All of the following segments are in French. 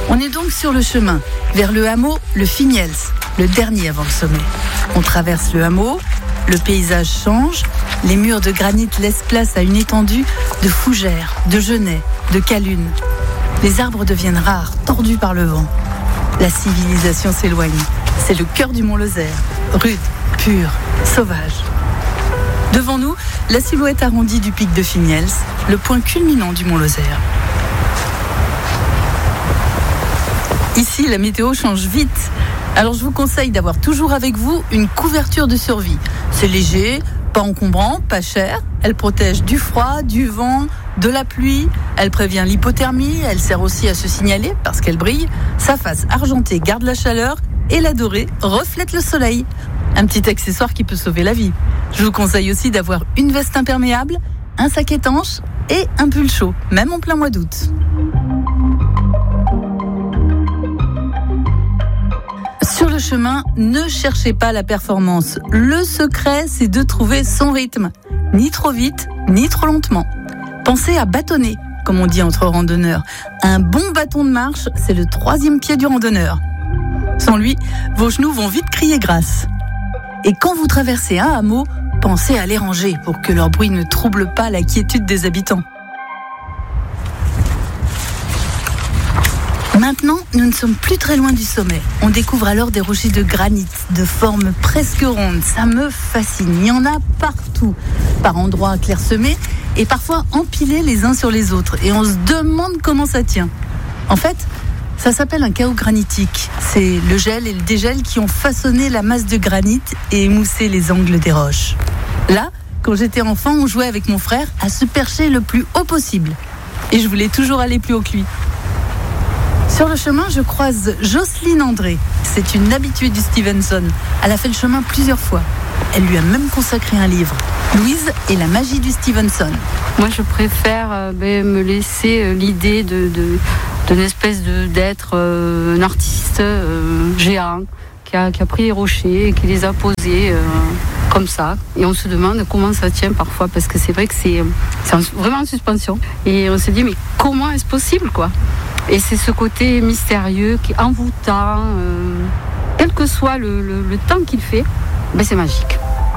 On est donc sur le chemin, vers le hameau Le Fignels, le dernier avant le sommet. On traverse le hameau, le paysage change, les murs de granit laissent place à une étendue de fougères, de genêts, de calunes. Les arbres deviennent rares, tordus par le vent. La civilisation s'éloigne. C'est le cœur du Mont Lozère, rude, pur, sauvage. Devant nous, la silhouette arrondie du pic de Fignels, le point culminant du Mont Lozère. Ici, la météo change vite. Alors je vous conseille d'avoir toujours avec vous une couverture de survie. C'est léger, pas encombrant, pas cher. Elle protège du froid, du vent, de la pluie. Elle prévient l'hypothermie. Elle sert aussi à se signaler parce qu'elle brille. Sa face argentée garde la chaleur et la dorée reflète le soleil. Un petit accessoire qui peut sauver la vie. Je vous conseille aussi d'avoir une veste imperméable, un sac étanche et un pull chaud, même en plein mois d'août. Sur le chemin, ne cherchez pas la performance. Le secret, c'est de trouver son rythme. Ni trop vite, ni trop lentement. Pensez à bâtonner, comme on dit entre randonneurs. Un bon bâton de marche, c'est le 3e pied du randonneur. Sans lui, vos genoux vont vite crier grâce. Et quand vous traversez un hameau, pensez à les ranger pour que leur bruit ne trouble pas la quiétude des habitants. Maintenant, nous ne sommes plus très loin du sommet. On découvre alors des rochers de granit, de forme presque ronde. Ça me fascine. Il y en a partout, par endroits clairsemés et parfois empilés les uns sur les autres. Et on se demande comment ça tient. En fait, ça s'appelle un chaos granitique. C'est le gel et le dégel qui ont façonné la masse de granit et émoussé les angles des roches. Là, quand j'étais enfant, on jouait avec mon frère à se percher le plus haut possible. Et je voulais toujours aller plus haut que lui. Sur le chemin, je croise Jocelyne André. C'est une habituée du Stevenson. Elle a fait le chemin plusieurs fois. Elle lui a même consacré un livre. Louise et la magie du Stevenson. Moi, je préfère me laisser l'idée d'une espèce d'être un artiste géant qui a pris les rochers et qui les a posés comme ça. Et on se demande comment ça tient parfois, parce que c'est vrai que c'est vraiment en suspension. Et on se dit, mais comment est-ce possible, quoi ? Et c'est ce côté mystérieux qui est envoûtant. Quel que soit le temps qu'il fait, c'est magique.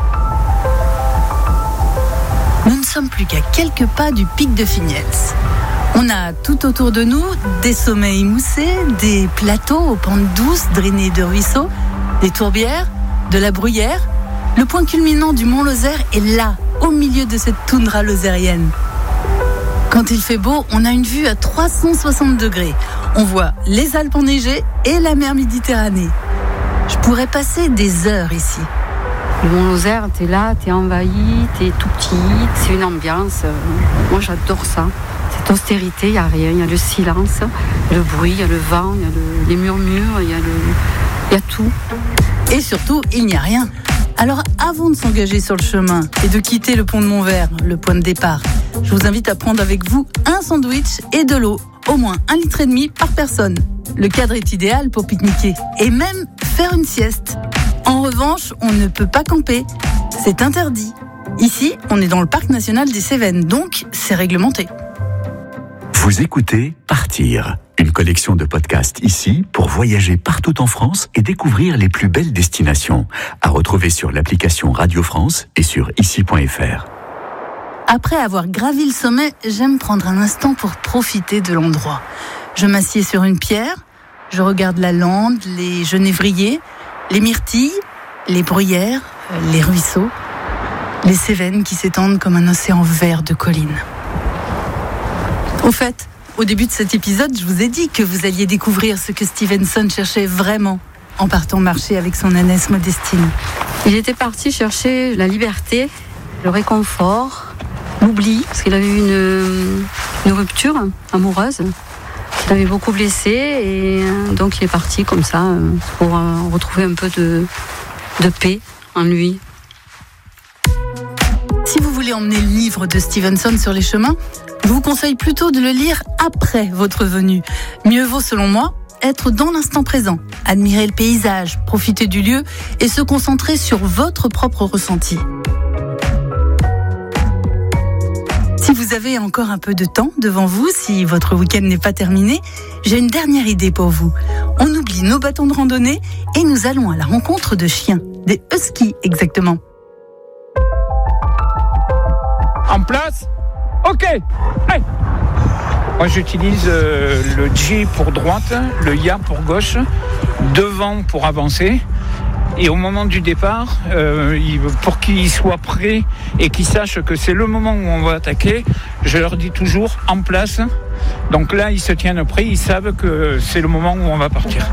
Nous ne sommes plus qu'à quelques pas du pic de Fignels. On a tout autour de nous des sommets émoussés, des plateaux aux pentes douces drainés de ruisseaux, des tourbières, de la bruyère. Le point culminant du Mont Lozère est là, au milieu de cette toundra lozérienne. Quand il fait beau, on a une vue à 360 degrés. On voit les Alpes enneigées et la mer Méditerranée. Je pourrais passer des heures ici. Le Mont Lozère, t'es là, t'es envahi, t'es tout petit, c'est une ambiance. Moi, j'adore ça. Cette austérité, il n'y a rien, il y a le silence, il y a le bruit, il y a le vent, il y a les murmures, il y a tout. Et surtout, il n'y a rien. Alors, avant de s'engager sur le chemin et de quitter le pont de Montvert, le point de départ, je vous invite à prendre avec vous un sandwich et de l'eau, au moins 1,5 litre par personne. Le cadre est idéal pour pique-niquer et même faire une sieste. En revanche, on ne peut pas camper. C'est interdit. Ici, on est dans le parc national des Cévennes, donc c'est réglementé. Vous écoutez Partir, une collection de podcasts ici pour voyager partout en France et découvrir les plus belles destinations. À retrouver sur l'application Radio France et sur ici.fr. Après avoir gravi le sommet, j'aime prendre un instant pour profiter de l'endroit. Je m'assieds sur une pierre, je regarde la lande, les genévriers, les myrtilles, les bruyères, les ruisseaux, les Cévennes qui s'étendent comme un océan vert de collines. Au fait, au début de cet épisode, je vous ai dit que vous alliez découvrir ce que Stevenson cherchait vraiment en partant marcher avec son ânesse Modestine. Il était parti chercher la liberté, le réconfort, l'oubli, parce qu'il avait eu une rupture amoureuse qui l'avait beaucoup blessé, et donc il est parti comme ça pour retrouver un peu de paix en lui. Si vous voulez emmener le livre de Stevenson sur les chemins, je vous conseille plutôt de le lire après votre venue. Mieux vaut, selon moi, être dans l'instant présent, admirer le paysage, profiter du lieu et se concentrer sur votre propre ressenti. Si vous avez encore un peu de temps devant vous, si votre week-end n'est pas terminé, j'ai une dernière idée pour vous. On oublie nos bâtons de randonnée et nous allons à la rencontre de chiens, des huskies exactement. En place. Ok. Allez. Moi j'utilise le J pour droite, le Ya pour gauche, devant pour avancer. Et au moment du départ, pour qu'ils soient prêts et qu'ils sachent que c'est le moment où on va attaquer, je leur dis toujours en place. Donc là, ils se tiennent prêts, ils savent que c'est le moment où on va partir.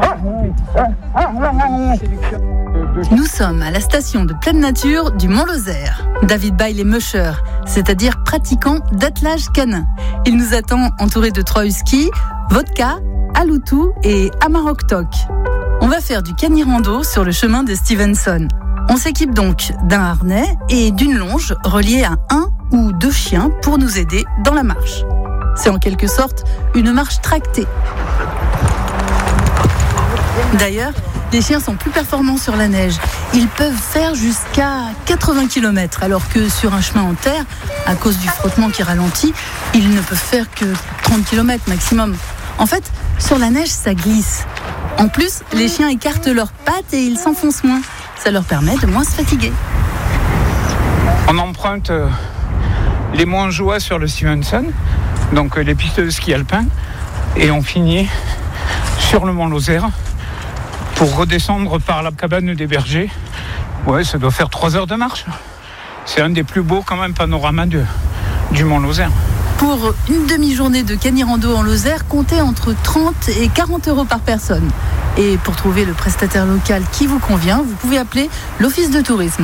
Nous sommes à la station de pleine nature du Mont-Lozère. David Bail est musher, c'est-à-dire pratiquant d'attelage canin. Il nous attend entouré de 3 huskies, Vodka, Aloutou et Amarok Tok. On va faire du canirando sur le chemin de Stevenson. On s'équipe donc d'un harnais et d'une longe reliée à 1 ou 2 chiens pour nous aider dans la marche. C'est en quelque sorte une marche tractée. D'ailleurs, les chiens sont plus performants sur la neige. Ils peuvent faire jusqu'à 80 km, alors que sur un chemin en terre, à cause du frottement qui ralentit, ils ne peuvent faire que 30 km maximum. En fait, sur la neige, ça glisse. En plus, les chiens écartent leurs pattes et ils s'enfoncent moins. Ça leur permet de moins se fatiguer. On emprunte les Montjoie sur le Stevenson, donc les pistes de ski alpin, et on finit sur le Mont-Lozère pour redescendre par la cabane des bergers. Ouais, ça doit faire 3 heures de marche. C'est un des plus beaux quand même panoramas du Mont-Lozère. Pour une demi-journée de canirando en Lozère, comptez entre 30 et 40 euros par personne. Et pour trouver le prestataire local qui vous convient, vous pouvez appeler l'office de tourisme.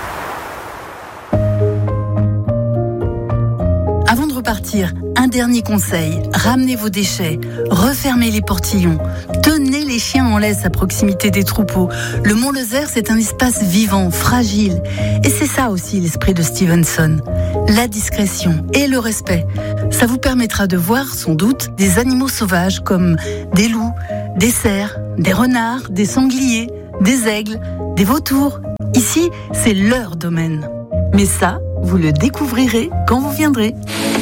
Avant de repartir, un dernier conseil, ramenez vos déchets, refermez les portillons, tenez les chiens en laisse à proximité des troupeaux. Le Mont-Lozère, c'est un espace vivant, fragile. Et c'est ça aussi l'esprit de Stevenson. La discrétion et le respect. Ça vous permettra de voir, sans doute, des animaux sauvages comme des loups, des cerfs, des renards, des sangliers, des aigles, des vautours. Ici, c'est leur domaine. Mais ça, vous le découvrirez quand vous viendrez.